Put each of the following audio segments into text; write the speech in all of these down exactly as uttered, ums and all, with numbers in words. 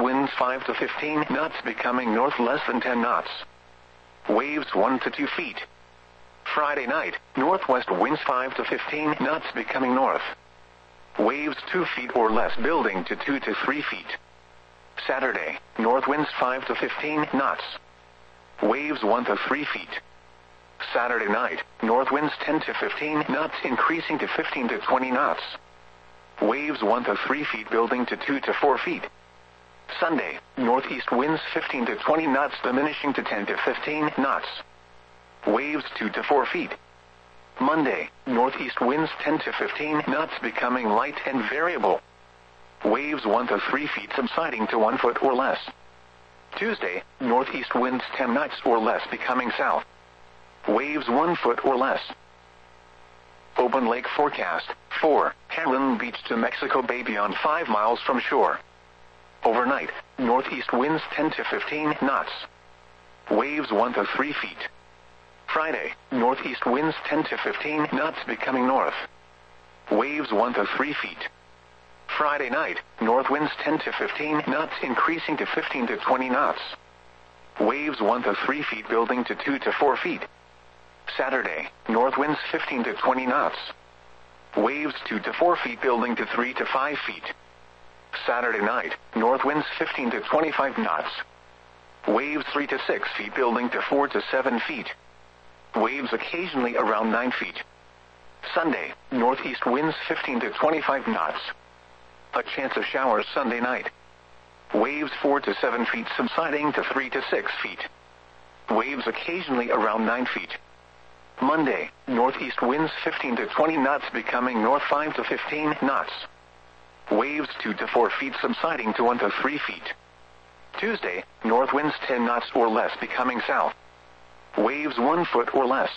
winds five to fifteen knots becoming north less than ten knots. Waves one to two feet. Friday night, northwest winds five to fifteen knots becoming north. Waves two feet or less building to two to three feet. Saturday, north winds five to fifteen knots. Waves one to three feet. Saturday night, north winds ten to fifteen knots increasing to fifteen to twenty knots. Waves one to three feet building to two to four feet. Sunday, northeast winds fifteen to twenty knots diminishing to ten to fifteen knots. Waves two to four feet. Monday, northeast winds ten to fifteen knots becoming light and variable. Waves one to three feet subsiding to one foot or less. Tuesday, northeast winds ten knots or less becoming south. Waves one foot or less. Open lake forecast, four, Heron Beach to Mexico Bay beyond five miles from shore. Overnight, northeast winds ten to fifteen knots. Waves one to three feet. Friday, northeast winds ten to fifteen knots becoming north. Waves one to three feet. Friday night, north winds ten to fifteen knots increasing to fifteen to twenty knots. Waves one to three feet building to two to four feet. Saturday, north winds fifteen to twenty knots. Waves two to four feet building to three to five feet. Saturday night, north winds fifteen to twenty-five knots. Waves three to six feet building to four to seven feet. Waves occasionally around nine feet. Sunday, northeast winds fifteen to twenty-five knots. A chance of showers Sunday night. Waves four to seven feet subsiding to three to six feet. Waves occasionally around nine feet. Monday, northeast winds fifteen to twenty knots becoming north five to fifteen knots. Waves two to four feet subsiding to one to three feet. Tuesday, north winds ten knots or less becoming south. Waves one foot or less.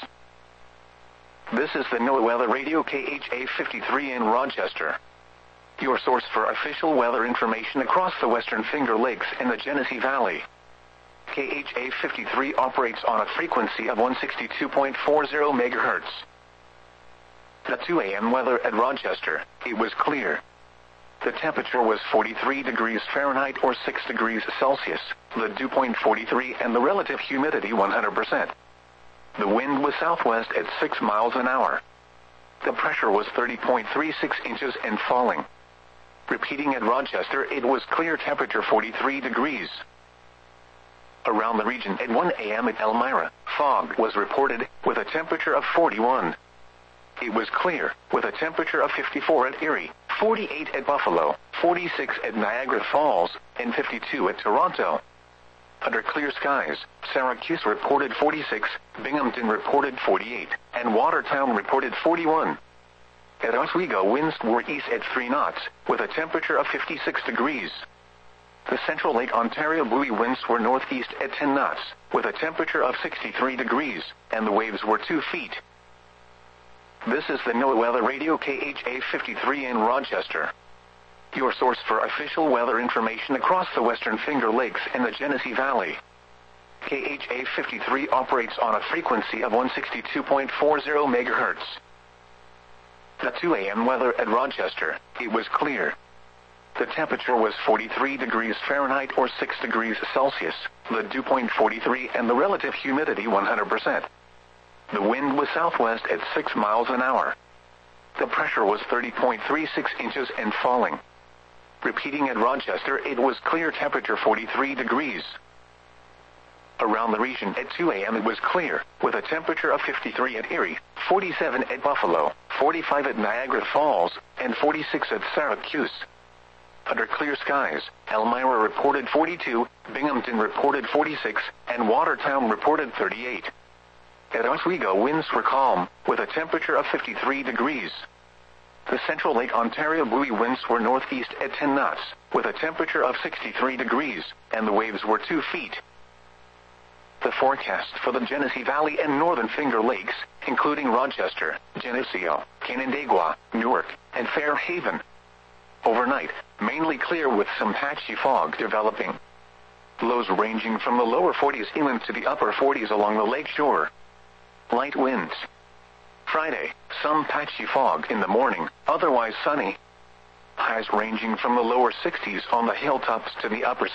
This is the NOAA Weather Radio K H A fifty-three in Rochester. Your source for official weather information across the Western Finger Lakes and the Genesee Valley. K H A fifty-three operates on a frequency of one sixty-two point four zero megahertz. At two A M weather at Rochester, it was clear. The temperature was forty-three degrees Fahrenheit or six degrees Celsius, the dew point forty-three and the relative humidity one hundred percent. The wind was southwest at six miles an hour. The pressure was thirty point three six inches and falling. Repeating at Rochester, it was clear, temperature forty-three degrees. Around the region at one A M at Elmira, fog was reported, with a temperature of forty-one. It was clear, with a temperature of fifty-four at Erie, forty-eight at Buffalo, forty-six at Niagara Falls, and fifty-two at Toronto. Under clear skies, Syracuse reported forty-six, Binghamton reported forty-eight, and Watertown reported forty-one. At Oswego, winds were east at three knots, with a temperature of fifty-six degrees. The Central Lake Ontario buoy winds were northeast at ten knots, with a temperature of sixty-three degrees, and the waves were two feet. This is the NOAA Weather Radio K H A fifty-three in Rochester. Your source for official weather information across the Western Finger Lakes and the Genesee Valley. K H A fifty-three operates on a frequency of one sixty-two point four zero megahertz. At two A M weather at Rochester, it was clear. The temperature was forty-three degrees Fahrenheit or six degrees Celsius, the dew point forty-three and the relative humidity one hundred percent. The wind was southwest at six miles an hour. The pressure was thirty point three six inches and falling. Repeating at Rochester, it was clear, temperature forty-three degrees. Around the region at two A M it was clear, with a temperature of fifty-three at Erie, forty-seven at Buffalo, forty-five at Niagara Falls, and forty-six at Syracuse. Under clear skies, Elmira reported forty-two, Binghamton reported forty-six, and Watertown reported thirty-eight. At Oswego, winds were calm, with a temperature of fifty-three degrees. The Central Lake Ontario buoy winds were northeast at ten knots, with a temperature of sixty-three degrees, and the waves were two feet. The forecast for the Genesee Valley and Northern Finger Lakes, including Rochester, Geneseo, Canandaigua, Newark, and Fairhaven. Overnight, mainly clear with some patchy fog developing. Lows ranging from the lower forties inland to the upper forties along the lake shore. Light winds. Friday, some patchy fog in the morning, otherwise sunny. Highs ranging from the lower sixties on the hilltops to the upper